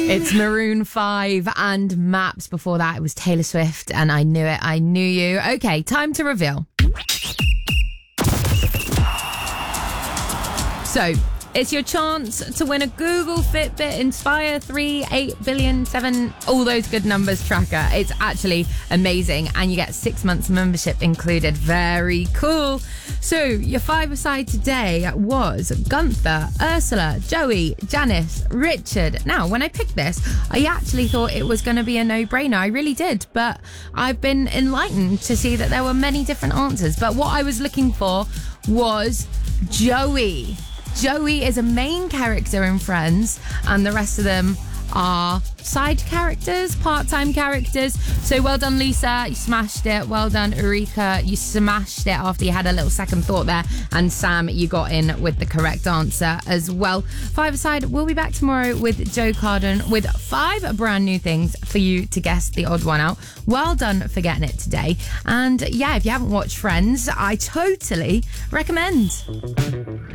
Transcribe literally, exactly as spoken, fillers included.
It's Maroon five and Maps. Before that, it was Taylor Swift, and I knew it. I knew you. Okay, time to reveal. So, it's your chance to win a Google Fitbit Inspire three, eight billion, seven, all those good numbers tracker. It's actually amazing, and you get six months membership included. Very cool. So, your five-a-side today was Gunther, Ursula, Joey, Janice, Richard. Now, when I picked this, I actually thought it was going to be a no-brainer. I really did, but I've been enlightened to see that there were many different answers. But what I was looking for was Joey. Joey is a main character in Friends, and the rest of them are side characters, part-time characters. So well done, Lisa, you smashed it. Well done, Eureka, you smashed it after you had a little second thought there. And Sam, you got in with the correct answer as well. Five-a-side, we'll be back tomorrow with Joe Carden with five brand new things for you to guess the odd one out. Well done for getting it today. And yeah, if you haven't watched Friends, I totally recommend.